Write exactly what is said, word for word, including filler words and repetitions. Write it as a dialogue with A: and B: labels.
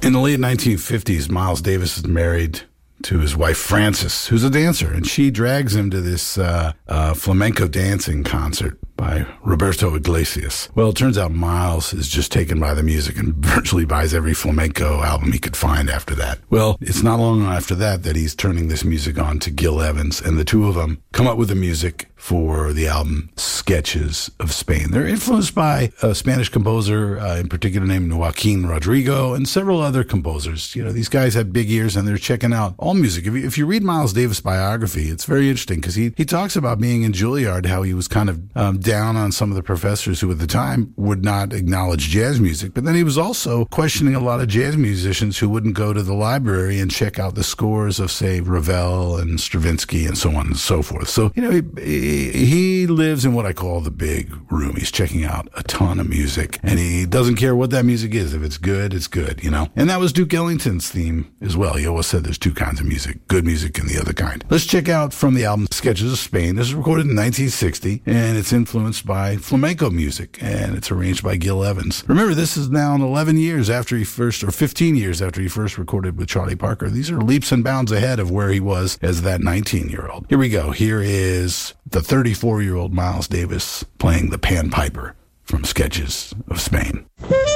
A: In the late nineteen fifties, Miles Davis is married to his wife, Frances, who's a dancer, and she drags him to this uh, uh, flamenco dancing concert by Roberto Iglesias. Well, it turns out Miles is just taken by the music and virtually buys every flamenco album he could find after that. Well, it's not long after that that he's turning this music on to Gil Evans, and the two of them come up with the music for the album Sketches of Spain. They're influenced by a Spanish composer, uh, in particular named Joaquin Rodrigo, and several other composers. You know, these guys had big ears, and they're checking out all music. If you, if you read Miles Davis' biography, it's very interesting because he, he talks about being in Juilliard, how he was kind of um, down on some of the professors who at the time would not acknowledge jazz music. But then he was also questioning a lot of jazz musicians who wouldn't go to the library and check out the scores of, say, Ravel and Stravinsky and so on and so forth. So, you know, he, he lives in what I call the big room. He's checking out a ton of music, and he doesn't care what that music is. If it's good, it's good, you know? And that was Duke Ellington's theme as well. He always said there's two kinds of music, good music and the other kind. Let's check out from the album Sketches of Spain. This is recorded in nineteen sixty, and it's influenced by flamenco music, and it's arranged by Gil Evans. Remember, this is now eleven years after he first, or fifteen years after he first recorded with Charlie Parker. These are leaps and bounds ahead of where he was as that nineteen-year-old. Here we go. Here is the thirty-four-year-old Miles Davis playing the panpiper from Sketches of Spain.